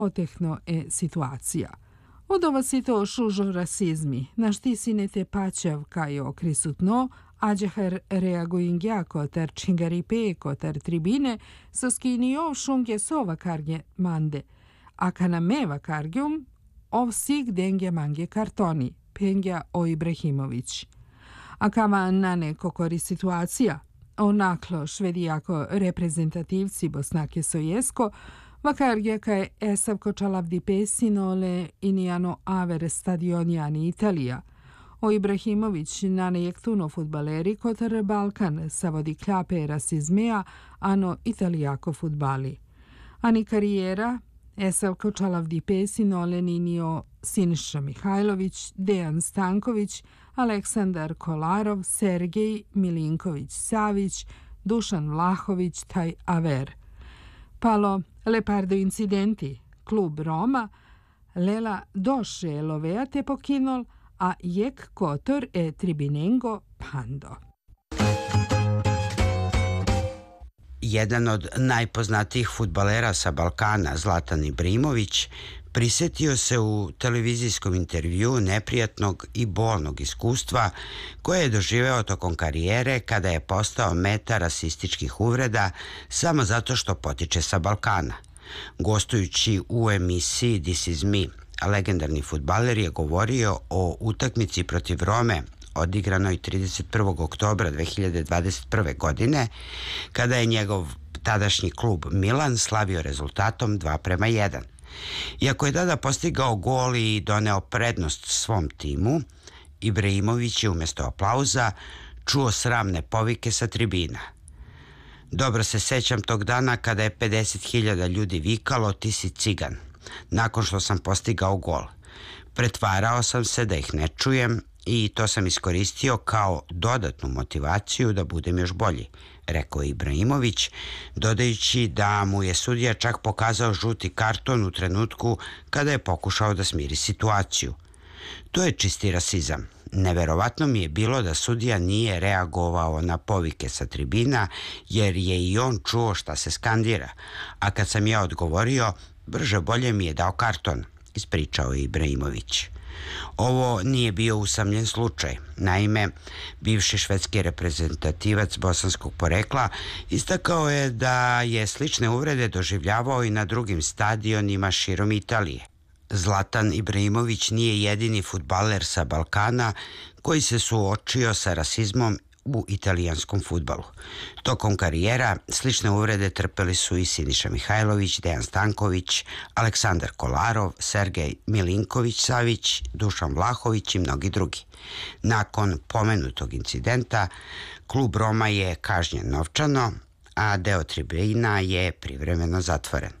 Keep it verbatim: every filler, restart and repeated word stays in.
otehno e situacija. Odova si to šužo rasizmi, na šti si ne te pačev kajo krisutno, ađehar reaguingja kotar čingaripe kotar tribine, so skini ov šungje sova karge mande, a kana meva kargjum, ov sig dengja mange kartoni, pengja o Ibrahimović. A kama na neko kori situacija, onaklo švedi jako reprezentativci Bosnake Sojesko, vakargja kaj esavko čalavdi pesinole inijano avere stadionjani Italija. O Ibrahimović nane jektuno futbaleri kotar Balkan savodi klape rasizmea ano italijako futbali. Ani karijera esavko čalavdi pesinole ninio Siniša Mihajlović, Dejan Stanković, Aleksandar Kolarov, Sergej Milinković-Savić, Dušan Vlahović, taj aver. Palo Lepardo incidenti, klub Roma, Lela doše lovea te pokinol, a jek kotor e tribinengo pando. Jedan od najpoznatijih fudbalera sa Balkana, Zlatan Ibrahimović, prisetio se u televizijskom intervjuu neprijatnog i bolnog iskustva koje je doživeo tokom karijere kada je postao meta rasističkih uvreda samo zato što potiče sa Balkana. Gostujući u emisiji This is me, legendarni fudbaler je govorio o utakmici protiv Rome odigranoj trideset prvog oktobra dve hiljade dvadeset prve. godine, kada je njegov tadašnji klub Milan slavio rezultatom dva prema jedan. Iako je tada postigao gol i doneo prednost svom timu, Ibrahimović je umjesto aplauza čuo sramne povike sa tribina. Dobro se sećam tog dana kada je pedeset hiljada ljudi vikalo ti si cigan, nakon što sam postigao gol. Pretvarao sam se da ih ne čujem i to sam iskoristio kao dodatnu motivaciju da budem još bolji, rekao je Ibrahimović, dodajući da mu je sudija čak pokazao žuti karton u trenutku kada je pokušao da smiri situaciju. To je čisti rasizam. Neverovatno mi je bilo da sudija nije reagovao na povike sa tribina, jer je i on čuo šta se skandira, a kad sam ja odgovorio, brže bolje mi je dao karton, ispričao je Ibrahimović. Ovo nije bio usamljen slučaj. Naime, bivši švedski reprezentativac bosanskog porekla istakao je da je slične uvrede doživljavao i na drugim stadionima širom Italije. Zlatan Ibrahimović nije jedini fudbaler sa Balkana koji se suočio sa rasizmom u italijanskom fudbalu. Tokom karijera slične uvrede trpeli su i Siniša Mihajlović, Dejan Stanković, Aleksandar Kolarov, Sergej Milinković-Savić, Dušan Vlahović i mnogi drugi. Nakon pomenutog incidenta, klub Roma je kažnjen novčano, a deo tribina je privremeno zatvoren.